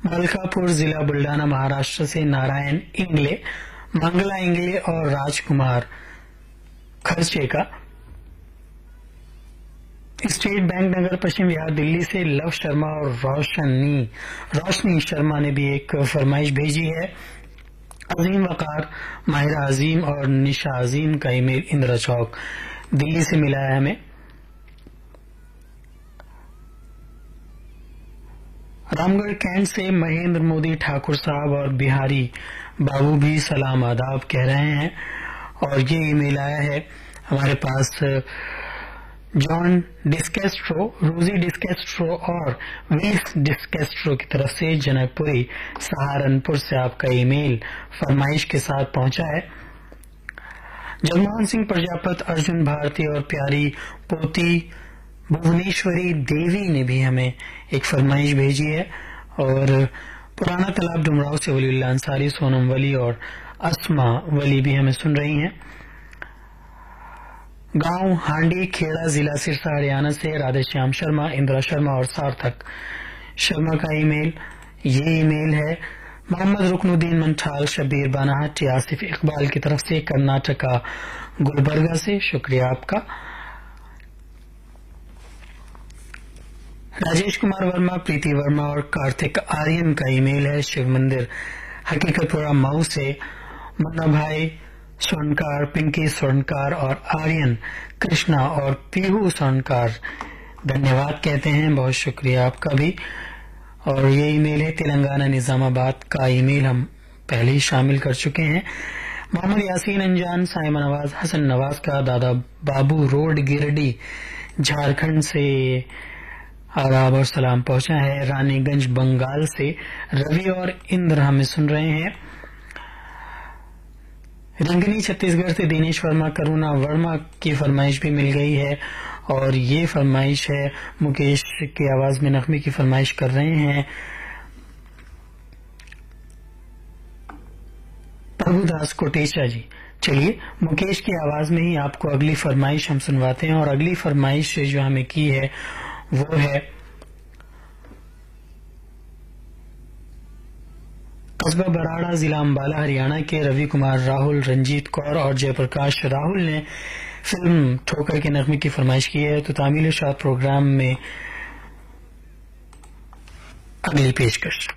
मलकापुर, जिला बुल्डाना, महाराष्ट्र से नारायण इंगले, मंगला इंगले और राजकुमार खर्चे का। स्टेट बैंक, नगर पश्चिम बिहार, दिल्ली से लव शर्मा और रोशनी शर्मा ने भी एक फरमाइश भेजी है। अजीम वकार, माहिरा अजीम और निशा अजीम का ईमेल इंदिरा चौक, दिल्ली से मिला है हमें। रामगढ़ कैंट से महेंद्र मोदी ठाकुर साहब और बिहारी बाबू भी सलाम आदाब कह रहे हैं। और ये ईमेल आया है हमारे पास जॉन डिस्केस्ट्रो, रोजी डिस्केस्ट्रो और विल्स डिस्केस्ट्रो की तरफ से जनकपुरी सहारनपुर से आपका ईमेल फरमाइश के साथ पहुंचा है। जगमोहन सिंह प्रजापत, अर्जुन भारती और प्यारी पोती भुवनेश्वरी देवी ने भी हमें एक फरमाइश भेजी है। और पुराना तालाब डुमराव से वलीउल्लाह अंसारी, सोनम वली और अस्मा वली भी हमें सुन रही हैं। गांव हांडी खेड़ा, जिला सिरसा, हरियाणा से राधेश्याम शर्मा, इंदिरा शर्मा और सार्थक शर्मा का ईमेल। ये ईमेल है मोहम्मद रुकनुद्दीन मंठाल, शबीर बानाहट, आसिफ इकबाल की तरफ से कर्नाटका गुलबर्गा से। शुक्रिया आपका। राजेश कुमार वर्मा, प्रीति वर्मा और कार्तिक आर्यन का ईमेल है शिव मंदिर हकीकतपुरा मऊ से। मुन्ना भाई स्वर्णकार, पिंकी स्वर्णकार और आर्यन कृष्णा और पीहू स्वर्णकार धन्यवाद कहते हैं, बहुत शुक्रिया आपका भी। और ये ईमेल है तेलंगाना निजामाबाद का ईमेल, हम पहले ही शामिल कर चुके हैं। मोहम्मद यासीन अंजान, साइमा नवाज, हसन नवाज का दादा बाबू रोड, गिरडी झारखंड से आदाब और सलाम पहुंचा है। रानीगंज बंगाल से रवि और इंद्र हमें सुन रहे हैं। रिंगनी छत्तीसगढ़ से दिनेश वर्मा, करुणा वर्मा की फरमाइश भी मिल गई है। और ये फरमाइश है मुकेश की आवाज में नगमे की फरमाइश कर रहे हैं प्रभुदास कोटेचा जी। चलिए मुकेश की आवाज में ही आपको अगली फरमाइश हम सुनवाते हैं। और अगली फरमाइश जो हमें की है वो है कस्बा बराड़ा, जिला अंबाला, हरियाणा के रवि कुमार राहुल, रंजीत कौर और जयप्रकाश राहुल ने फिल्म ठोकर के नगमे की फरमाइश की है। तो तामील शाद प्रोग्राम में अगली पेशकश।